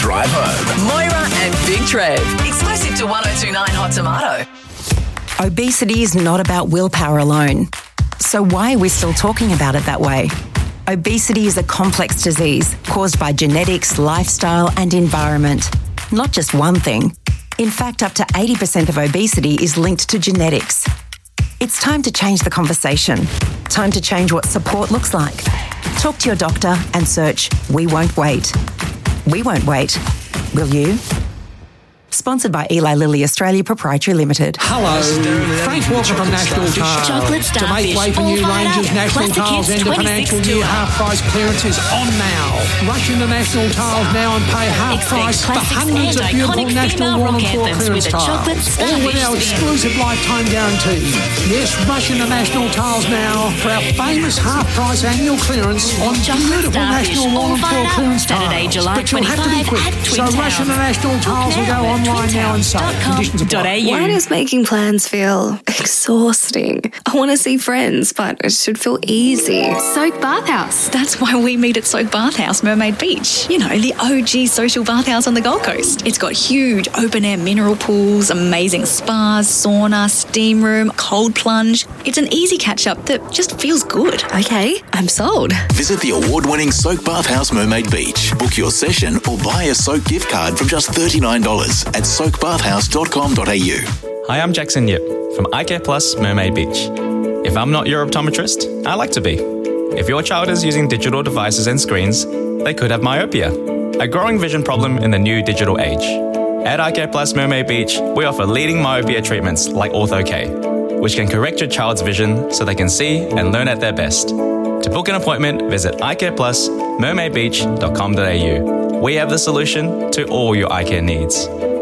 Drive Home. Moira and Big Trev. Exclusive to 1029 Hot Tomato. Obesity is not about willpower alone. So why are we still talking about it that way? Obesity is a complex disease caused by genetics, lifestyle and environment. Not just one thing. In fact, up to 80% of obesity is linked to genetics. It's time to change the conversation. Time to change what support looks like. Talk to your doctor and search We Won't Wait. We won't wait. Will you? Sponsored by Eli Lilly Australia Proprietary Limited. Hello, Frank Walker from National Tiles. Chocolate To starfish, make way for new all ranges, fired up. National Classic Tiles Hits end of financial 26 year tour. half-price clearance is on now. Rush into National Tiles now and pay half Expect price for classics hundreds of and beautiful iconic National female Wall rock and Floor anthems clearance with a chocolate tiles. All with our starfish spin. exclusive lifetime guarantee. Yes, rush into National Tiles now for our famous half-price annual clearance on Chocolate beautiful starfish, National Wall all and Floor fired up. clearance Saturday, tiles. July But you'll have to be 25 quick. at So Twin rush into Towers. National Tiles and go now at online now and save. Conditions apply. Why does making plans feel exhausting? I want to see friends, but it should feel easy. Soak Bathhouse. That's why we meet at Soak Bathhouse, Mermaid Beach. You know, the OG social bathhouse on the Gold Coast. It's got huge open-air mineral pools, amazing spas, sauna, steam room, cold plunge. It's an easy catch-up that just feels good. Okay, I'm sold. Visit the award-winning Soak Bathhouse Mermaid Beach. Book your session or buy a Soak gift card from just $39 at soakbathhouse.com.au. Hi, I'm Jackson Yip from iCare Plus Mermaid Beach. If I'm not your optometrist, I like to be. If your child is using digital devices and screens, they could have myopia, a growing vision problem in the new digital age. At iCare Plus Mermaid Beach, we offer leading myopia treatments like Ortho-K, which can correct your child's vision so they can see and learn at their best. To book an appointment, visit iCarePlusMermaidBeach.com.au. We have the solution to all your eye care needs.